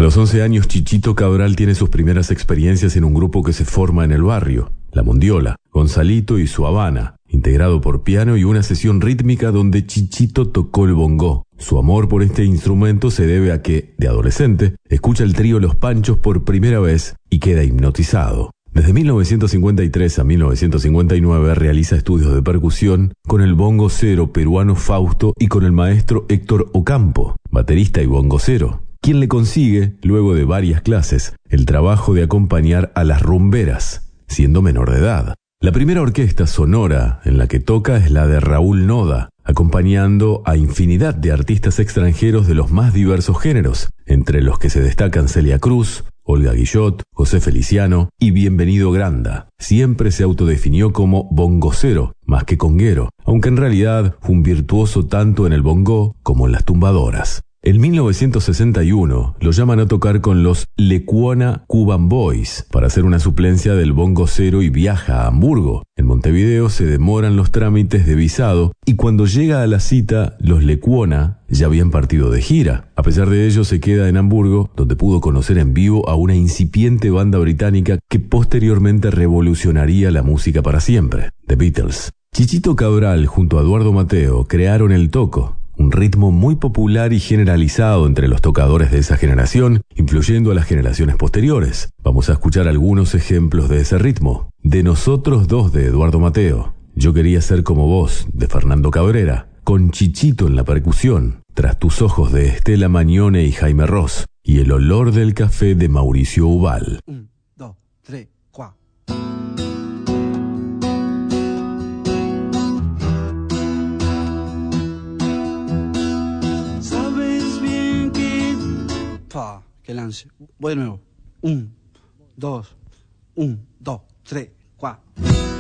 A los 11 años, Chichito Cabral tiene sus primeras experiencias en un grupo que se forma en el barrio, La Mondiola, Gonzalito y su Habana, integrado por piano y una sesión rítmica donde Chichito tocó el bongó. Su amor por este instrumento se debe a que, de adolescente, escucha el trío Los Panchos por primera vez y queda hipnotizado. Desde 1953 a 1959 realiza estudios de percusión con el bongocero peruano Fausto y con el maestro Héctor Ocampo, baterista y bongocero, quien le consigue, luego de varias clases, el trabajo de acompañar a las rumberas, siendo menor de edad. La primera orquesta sonora en la que toca es la de Raúl Noda, acompañando a infinidad de artistas extranjeros de los más diversos géneros, entre los que se destacan Celia Cruz, Olga Guillot, José Feliciano y Bienvenido Granda. Siempre se autodefinió como bongocero, más que conguero, aunque en realidad fue un virtuoso tanto en el bongó como en las tumbadoras. En 1961 lo llaman a tocar con los Lecuona Cuban Boys para hacer una suplencia del bongocero y viaja a Hamburgo. En Montevideo se demoran los trámites de visado y cuando llega a la cita, los Lecuona ya habían partido de gira. A pesar de ello, se queda en Hamburgo, donde pudo conocer en vivo a una incipiente banda británica que posteriormente revolucionaría la música para siempre, The Beatles. Chichito Cabral junto a Eduardo Mateo crearon el toco, un ritmo muy popular y generalizado entre los tocadores de esa generación, influyendo a las generaciones posteriores. Vamos a escuchar algunos ejemplos de ese ritmo. De Nosotros Dos, de Eduardo Mateo. Yo quería ser como vos, de Fernando Cabrera. Con Chichito en la percusión. Tras tus ojos, de Estela Mañone y Jaime Ross. Y El olor del café, de Mauricio Ubal. 1, 2, 3, 4. Que lance. Voy de nuevo. 1, 2, 1, 2, 3, 4.